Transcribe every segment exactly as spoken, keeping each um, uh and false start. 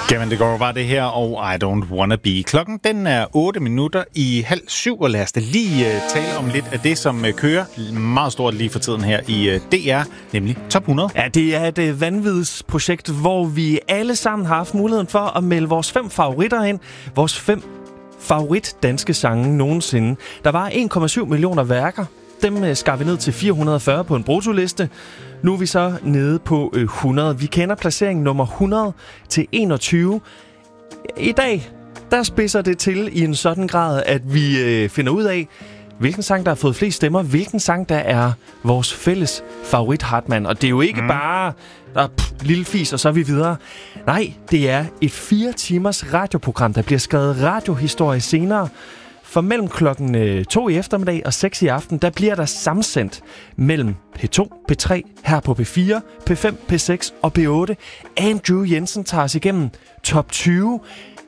Kevin DeGore var det her, og I Don't Wanna Be. Klokken den er otte minutter i halv syv, og lad os da lige uh, tale om lidt af det, som uh, kører meget stort lige for tiden her i uh, D R, nemlig Top hundrede. Ja, det er et uh, vanvidsprojekt, hvor vi alle sammen har haft muligheden for at melde vores fem favoritter ind. Vores fem favorit danske sange nogensinde. Der var en komma syv millioner værker. Dem uh, skar vi ned til fire hundrede og fyrre på en brutoliste. Nu er vi så nede på øh, hundrede. Vi kender placeringen nummer hundrede til enogtyve. I dag, der spidser det til i en sådan grad, at vi øh, finder ud af, hvilken sang, der har fået flest stemmer, hvilken sang, der er vores fælles favorit Hartmann. Og det er jo ikke mm. bare, der er pff, lille fis, og så er vi videre. Nej, det er et fire timers radioprogram, der bliver skrevet radiohistorie senere. For mellem klokken øh, to i eftermiddag og seks i aften, der bliver der samsendt mellem P to, P tre, her på P fire, P fem, P seks og P otte. Andrew Jensen tager os igennem top tyve.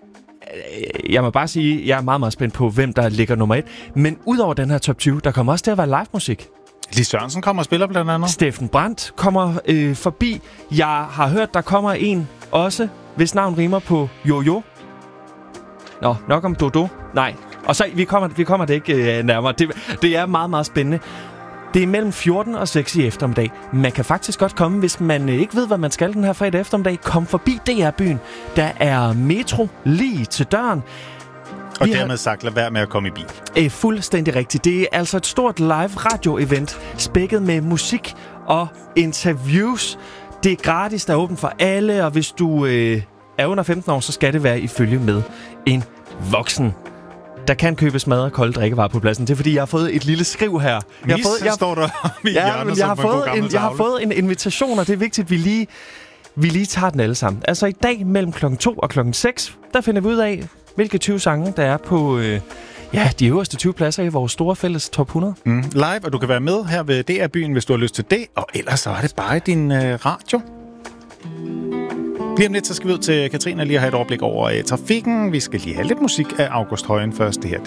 Jeg må bare sige, jeg er meget, meget spændt på, hvem der ligger nummer et. Men udover den her top tyve, der kommer også til at være live-musik. Lis Sørensen kommer og spiller blandt andet. Steffen Brandt kommer øh, forbi. Jeg har hørt, der kommer en også, hvis navn rimer på Jojo. Nå, nok om Dodo. Nej. Og så, vi kommer, vi kommer det ikke øh, nærmere. Det, det er meget, meget spændende. Det er mellem fjorten og seks i eftermiddag. Man kan faktisk godt komme, hvis man øh, ikke ved, hvad man skal den her fredag eftermiddag. Kom forbi D R-byen. Der er metro lige til døren. Og vi dermed har... sagt, lad være med at komme i bil. Øh, fuldstændig rigtigt. Det er altså et stort live radio-event, spækket med musik og interviews. Det er gratis, der er åbent for alle, og hvis du øh, er under femten år, så skal det være i følge med en voksen. Der kan købes mad og kolde drikkevarer på pladsen. Det er fordi, jeg har fået et lille skriv her. Jeg har fået, jeg, står der i ja, hjørnet, men jeg, har fået en, jeg har fået en invitation, og det er vigtigt, at vi lige, vi lige tager den alle sammen. Altså i dag mellem klokken to og klokken seks, der finder vi ud af, hvilke tyve sange, der er på øh, ja, de øverste tyve pladser i vores store fælles top hundrede. Mm. Live, og du kan være med her ved D R-byen, hvis du har lyst til det. Og ellers så er det bare din øh, radio. Lige om lidt, så skal vi ud til Katrine og lige have et overblik over uh, trafikken. Vi skal lige have lidt musik af August Højen først. Det her